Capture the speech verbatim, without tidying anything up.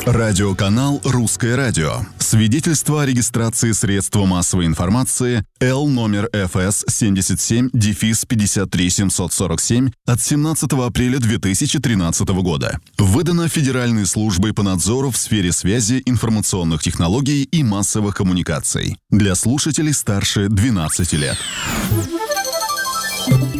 Радиоканал «Русское радио». Свидетельство о регистрации средства массовой информации Л номер эф эс семьдесят семь пятьдесят три семьсот сорок семь от семнадцатого апреля две тысячи тринадцатого года. Выдано Федеральной службой по надзору в сфере связи, информационных технологий и массовых коммуникаций. Для слушателей старше двенадцати лет.